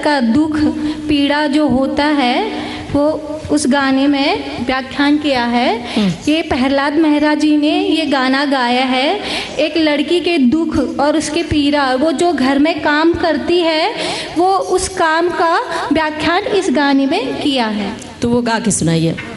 का दुख पीड़ा जो होता है वो उस गाने में व्याख्यान किया है। ये प्रहलाद मेहरा जी ने ये गाना गाया है। एक लड़की के दुख और उसके पीड़ा, वो जो घर में काम करती है, वो उस काम का व्याख्यान इस गाने में किया है। तो वो गा के सुनाइए।